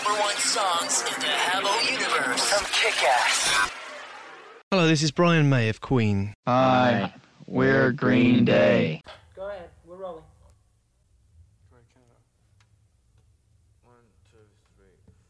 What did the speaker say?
#1 songs in the Habbo universe from Kick-Ass. Hello, this is Brian May of Queen. Hi, we're Green Day. Go ahead, we're rolling. One, two, three,